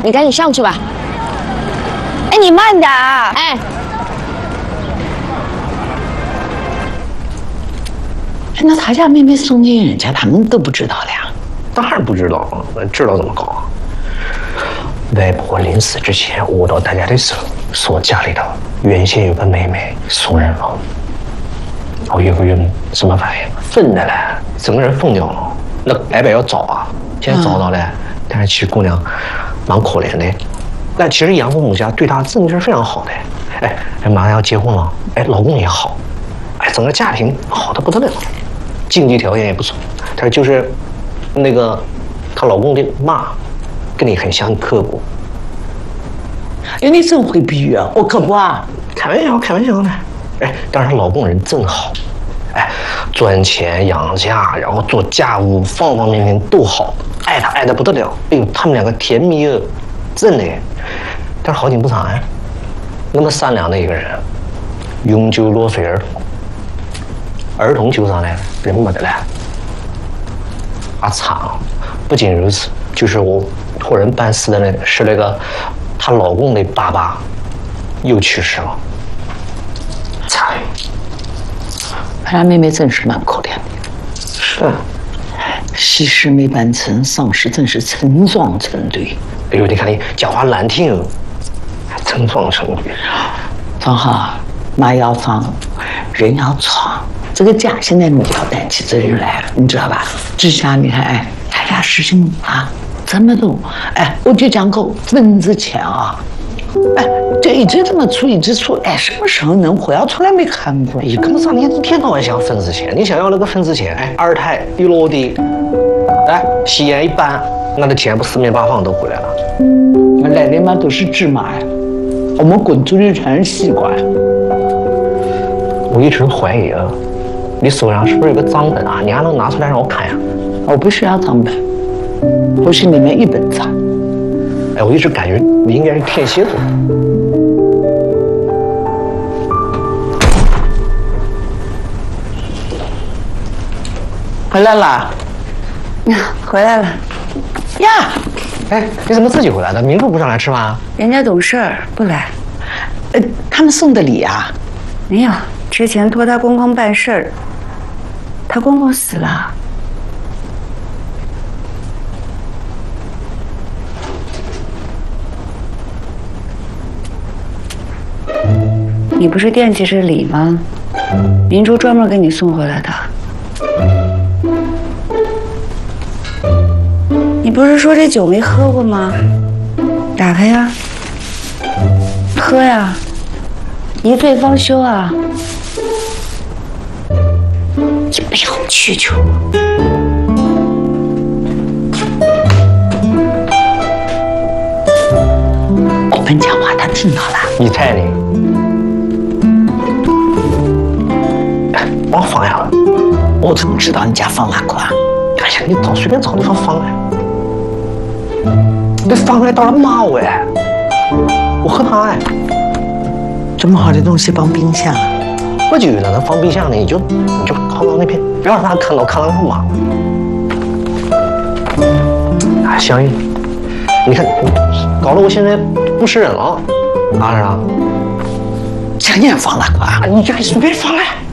你赶紧上去吧。哎，你慢点啊！哎， 那他家妹妹送进人家，他们都不知道的呀？ 当然不知道，知道怎么搞啊？外婆临死之前卧到大家的时候，说家里头原先有个妹妹送人了。我有个人什么反应？疯的了，整个人疯掉了。那白白要找啊，现在找到了，但是其实姑娘蛮可怜的。但其实养父母家对她真的是非常好的。哎，马上要结婚了，哎，老公也好，哎，整个家庭好的不得了，经济条件也不错。但是就是那个她老公的妈跟你很像，很刻薄。 哎，你真会比喻啊！我可不啊， 开玩笑，开玩笑的。哎，但是她老公人真好，哎，赚钱养家，然后做家务，方方面面都好，爱她爱得不得了。哎呦，他们两个甜蜜啊，真的。但是好景不长哎，那么善良的一个人，永久落水儿童，儿童救上来了，人没得了。啊惨！不仅如此，就是我托人办事的那个她老公的爸爸又去世了。惨！ 他妹妹真是蛮可怜的。 是。 喜事没办成，丧事真是成双成对。 哎呦，你看你讲话难听哦，成双成对。 张浩，马要放，人要闯，这个家现在你就要担起责任来了，你知道吧？之下你看，哎，他家事情啊这么多，哎，我就讲过分之前啊。哎，就一直这么出，一直出，哎，什么时候能回？我从来没看过。 你跟不上，你一天到晚想分之前，你想要那个分之前，哎，二胎一落地，哎，吸烟一搬，那的钱不四面八方都回来了。 来的嘛都是芝麻呀，我们滚出去全是西瓜。 我一直怀疑啊，你手上是不是有个账本啊？你还能拿出来让我看呀？ 我不需要账本，我心里面一本账。 哎，我一直感觉你应该是天蝎座。 回来了， 回来了。 呀， 哎，你怎么自己回来的？明珠不上来吃饭啊？ 人家懂事儿，不来。 他们送的礼啊？ 没有，之前托他公公办事儿，他公公死了。你不是惦记着礼吗？明珠专门给你送回来的。你不是说这酒没喝过吗？打开呀，喝呀，一醉方休啊！ 你不要去求我们讲话他听到了。 你猜呢？把我放下了。 我怎么知道你家放哪块啊？ 哎呀，你随便找地方放哎。你放出来到了骂我哎！我喝汤哎。 这么好的东西放冰箱， 我就让他放冰箱呢，你就靠到那边，不要让他看到他骂。哎，香玉，你看，搞得我现在不是人了，哪是啊？ 想你放哪块啊？ 你就随便放来。